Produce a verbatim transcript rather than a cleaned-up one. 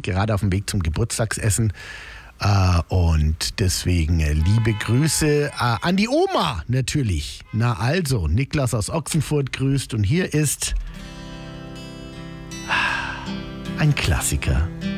gerade auf dem Weg zum Geburtstagsessen. Äh, und deswegen äh, liebe Grüße äh, an die Oma natürlich. Na also, Niklas aus Ochsenfurt grüßt und hier ist ein Klassiker.